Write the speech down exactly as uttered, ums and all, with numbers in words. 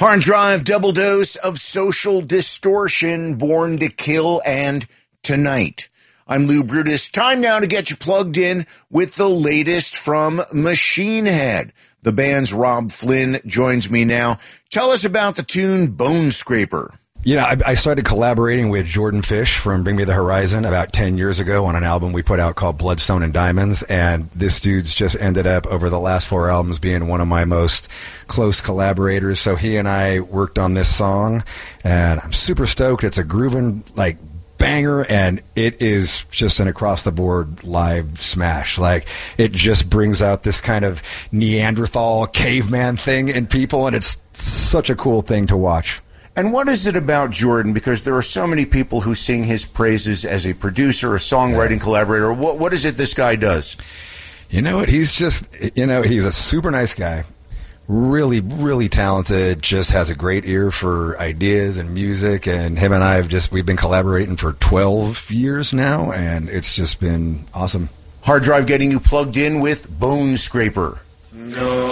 Hard Drive, double dose of social distortion, Born to Kill, and Tonight. I'm Lou Brutus. Time now to get you plugged in with the latest from Machine Head. The band's Rob Flynn joins me now. Tell us about the tune Bone Scraper. You know, I, I started collaborating with Jordan Fish from Bring Me the Horizon about ten years ago on an album we put out called Bloodstone and Diamonds, and this dude's just ended up over the last four albums being one of my most close collaborators. So he and I worked on this song, and I'm super stoked. It's a grooving, like, banger, and it is just an across-the-board live smash. Like, it just brings out this kind of Neanderthal caveman thing in people, and it's such a cool thing to watch. And what is it about Jordan? Because there are so many people who sing his praises as a producer, a songwriting yeah. collaborator. What What is it this guy does? You know what? He's just, you know, he's a super nice guy. Really, really talented. Just has a great ear for ideas and music. And him and I have just, we've been collaborating for twelve years now, and it's just been awesome. Hard Drive getting you plugged in with Bone Scraper. No.